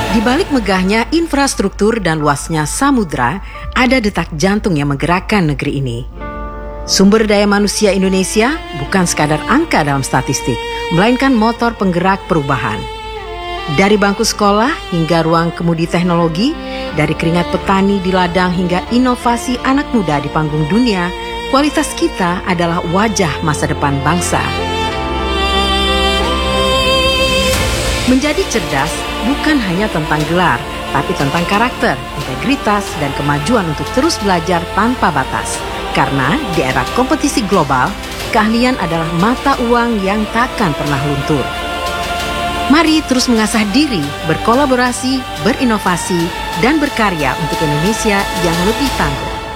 Di balik megahnya infrastruktur dan luasnya samudra, ada detak jantung yang menggerakkan negeri ini. Sumber daya manusia Indonesia bukan sekadar angka dalam statistik, melainkan motor penggerak perubahan. Dari bangku sekolah hingga ruang kemudi teknologi, dari keringat petani di ladang hingga inovasi anak muda di panggung dunia, kualitas kita adalah wajah masa depan bangsa. Menjadi cerdas bukan hanya tentang gelar, tapi tentang karakter, integritas, dan kemajuan untuk terus belajar tanpa batas. Karena di era kompetisi global, keahlian adalah mata uang yang takkan pernah luntur. Mari terus mengasah diri, berkolaborasi, berinovasi, dan berkarya untuk Indonesia yang lebih tangguh.